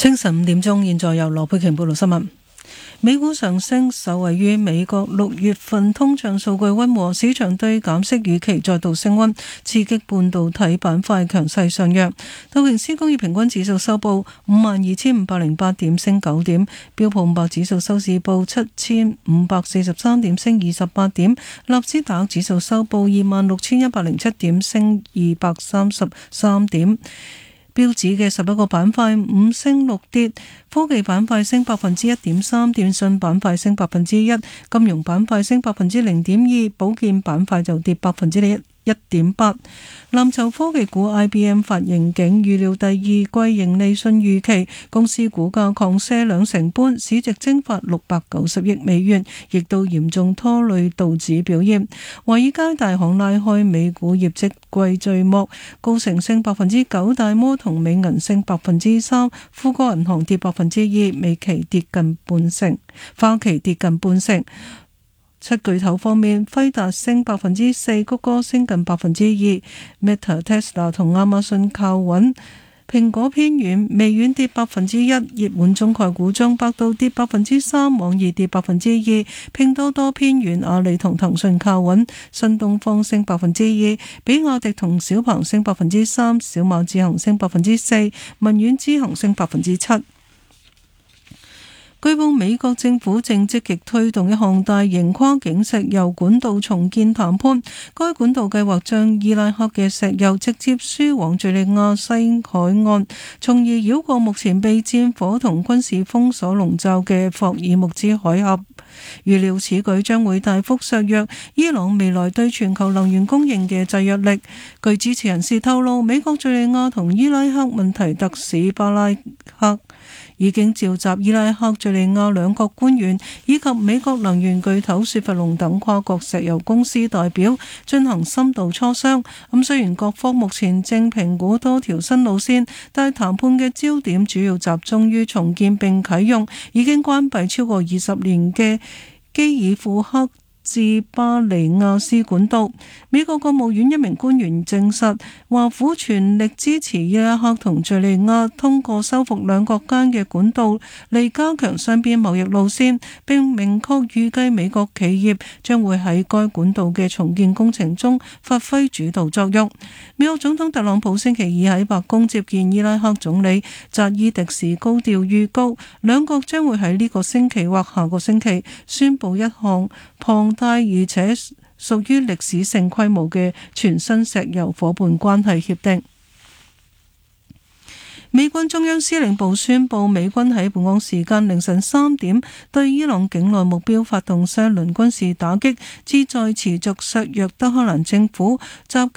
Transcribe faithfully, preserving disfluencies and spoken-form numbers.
清晨五點鐘，現在由羅佩瓊報道新聞。美股上升，受惠於美國六月份通脹數據溫和，市場對減息預期再度升溫，刺激半導體板塊強勢上揚。道瓊斯工業平均指數收報五萬二千五百零八點，升九點；標普五百指數收市報七千五百四十三點，升二十八點；納斯達克指數收報二萬六千一百零七點，升二百三十三點。標指嘅十一個板塊五升六跌，科技板塊升百分之一點三，電信板塊升百分之一，金融板塊升百分之零點二，保健板塊就跌百分之一。一點八，藍籌科技股 I B M 發盈警，預料第二季盈利遜預期，公司股價狂瀉兩成半，市值蒸發六百九十億美元，亦都嚴重拖累道指表現。華爾街大行拉開美股業績季序幕，高盛升百分之九，大摩同美銀升百分之三，富國銀行跌百分之二，美期跌近半成，花旗跌近半成。七巨頭方面，輝達升百分之四，谷歌升近百分之二 ，Meta、Tesla 同亞馬遜靠穩，蘋果偏軟，微軟跌百分之一。熱門中概股中，百度跌百分之三，網易跌百分之二，拼多多偏軟，阿里同騰訊靠穩，新東方升百分之二，比亞迪同小鵬升百分之三，小馬智行升百分之四，文苑之行升百分之七。據報，美國政府正積極推動一項大型跨境石油管道重建談判。該管道計劃將伊拉克嘅石油直接輸往敘利亞西海岸，從而繞過目前被戰火同軍事封鎖籠罩嘅霍爾木茲海峽。預料此舉將會大幅削弱伊朗未來對全球能源供應嘅制約力。據支持人士透露，美國敘利亞同伊拉克問題特使巴拉克已經召集伊拉克、敘利亞兩國官員以及美國能源巨頭雪佛龍等跨國石油公司代表進行深度磋商。咁雖然各方目前正評估多條新路線，但係談判嘅焦點主要集中於重建並啟用已經關閉超過二十年嘅基爾庫克至巴尼亞斯管道。美國國務院一名官員證實，華府全力支持伊拉克同敘利亞通過修復兩國間嘅管道嚟加強雙邊貿易路線，並明確預計美國企業將會喺該管道嘅重建工程中發揮主導作用。美國總統特朗普星期二喺白宮接見伊拉克總理扎伊迪時，高調預告兩國將會喺呢個星期或下個星期宣布一項龐大而且屬於歷史性規模嘅全新石油夥伴關係協定。美軍中央司令部宣布，美軍喺本港時間凌晨三點對伊朗境內目標發動新一輪軍事打擊，旨在持續削弱德黑蘭政府襲擊